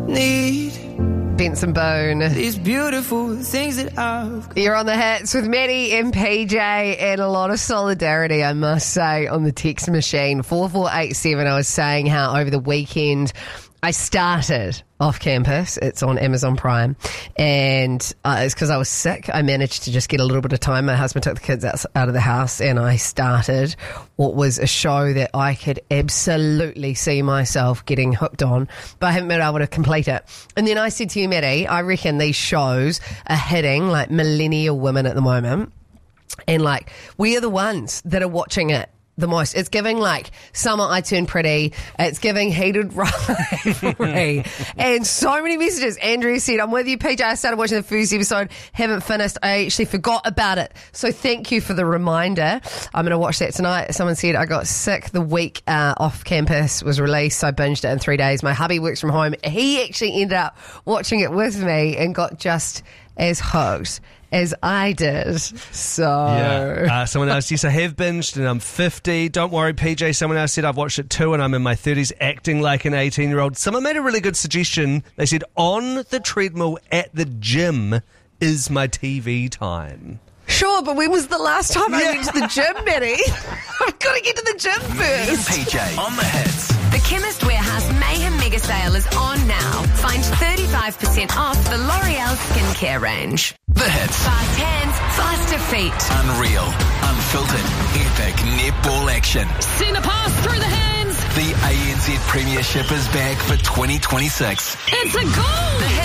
need. Benson Boone. These beautiful things that I've... You're on the hits with Maddie and PJ, and a lot of solidarity, I must say, on the text machine. 4487, I was saying how over the weekend I started Off Campus. It's on Amazon Prime, and it's because I was sick. I managed to just get a little bit of time. My husband took the kids out of the house, and I started what was a show that I could absolutely see myself getting hooked on, but I haven't been able to complete it. And then I said to you, Maddie, I reckon these shows are hitting like millennial women at the moment, and like we are the ones that are watching it the most. It's giving like Summer I Turned Pretty. It's giving Heated Rivalry. And so many messages. Andrea said, I'm with you, PJ. I started watching the first episode, haven't finished. I actually forgot about it. So thank you for the reminder. I'm going to watch that tonight. Someone said I got sick the week Off Campus was released, so I binged it in 3 days. My hubby works from home. He actually ended up watching it with me and got just as hooked as I did. So yeah. Someone else, yes, I have binged and I'm 50. Don't worry, PJ. Someone else said I've watched it too and I'm in my 30s acting like an 18-year-old. Someone made a really good suggestion. They said on the treadmill at the gym is my TV time. Sure, but when was the last time I went to the gym, Maddie? I've got to get to the gym first. PJ on the hits. The Chemist Warehouse Mayhem Mega Sale is on now. Find 35% off the L'Oreal skincare range. The hits. Fast hands, faster feet. Unreal, unfiltered, epic netball action. Send a pass through the hands. The ANZ Premiership is back for 2026. It's a goal. The